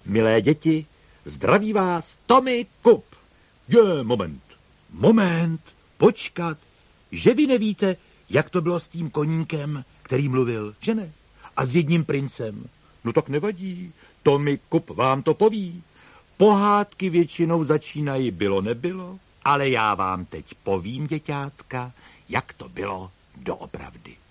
Milé děti, zdraví vás Tommy Kup. Moment, počkat, že vy nevíte, jak to bylo s tím koníkem, který mluvil, že ne? A s jedním princem. No tak nevadí, Tommy Kup vám to poví. Pohádky většinou začínají bylo nebylo, ale já vám teď povím, děťátka, jak to bylo doopravdy.